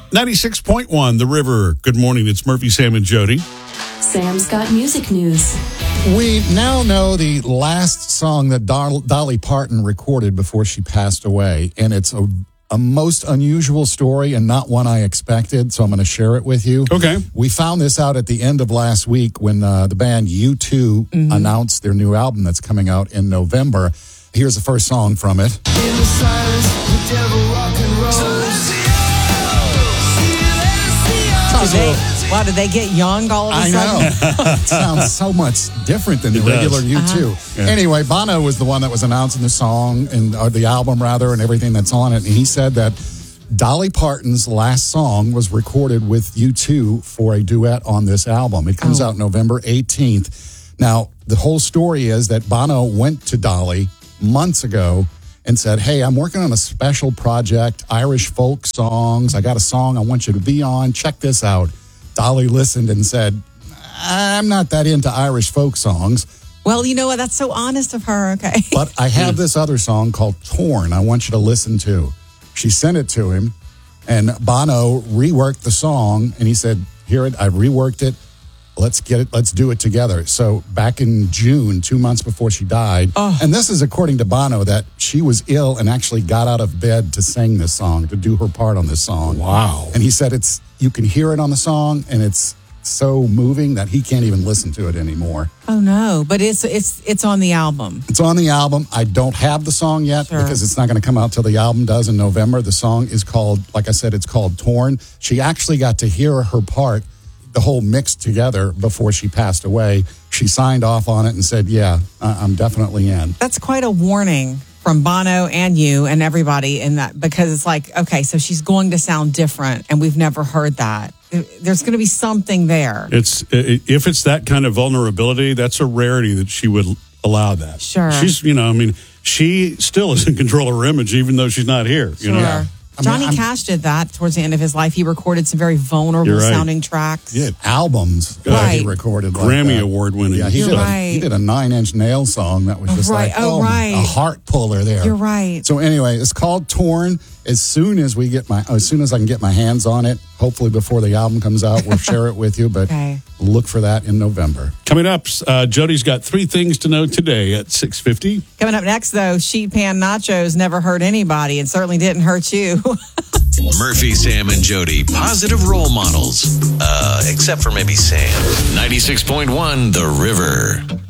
96.1 The River. Good morning. It's Murphy, Sam, and Jody. Sam's got music news. We now know the last song that Dolly Parton recorded before she passed away, and it's a most unusual story and not one I expected, so I'm going to share it with you. Okay. We found this out at the end of last week when the band U2 announced their new album that's coming out in November. Here's the first song from it. In the silence, the devil rock and roll. Wow, did they get young all of a sudden? I know. It sounds so much different than the regular U2. Yeah. Anyway, Bono was the one that was announcing the song, or the album rather, and everything that's on it. And he said that Dolly Parton's last song was recorded with U2 for a duet on this album. It comes out November 18th. Now, the whole story is that Bono went to Dolly months ago and said, hey, I'm working on a special project, Irish folk songs. I got a song I want you to be on. Check this out. Dolly listened and said, I'm not that into Irish folk songs. Well, you know what? That's so honest of her. Okay. But I have this other song called Torn I want you to listen to. She sent it to him, and Bono reworked the song, and he said, here, I reworked it. Let's get it. Let's do it together. So back in June, 2 months before she died, and this is according to Bono, that she was ill and actually got out of bed to sing this song, to do her part on this song. Wow. And he said you can hear it on the song, and it's so moving that he can't even listen to it anymore. Oh no! But it's on the album. It's on the album. I don't have the song yet because it's not going to come out till the album does in November. The song is called, like I said, it's called Torn. She actually got to hear her part, the whole mix together before she passed away. She signed off on it and said, yeah, I'm definitely in. That's quite a warning from Bono and you and everybody in that, because it's like, okay, so she's going to sound different, and we've never heard that. There's going to be something there. If it's that kind of vulnerability, that's a rarity that she would allow that. Sure. She's, she still is in control of her image, even though she's not here. Sure. Yeah. Johnny Cash did that towards the end of his life. He recorded some very vulnerable sounding tracks. He had albums he recorded. Grammy like Award winning. Yeah, he did a 9 Inch Nail song that was just a heart puller there. You're right. So anyway, it's called Torn. As soon as I can get my hands on it, hopefully before the album comes out, we'll share it with you. But look for that in November. Coming up, Jody's got 3 things to know today at 6:50. Coming up next, though, sheet pan nachos never hurt anybody, and certainly didn't hurt you. Murphy, Sam, and Jody, positive role models. Except for maybe Sam. 96.1 The River.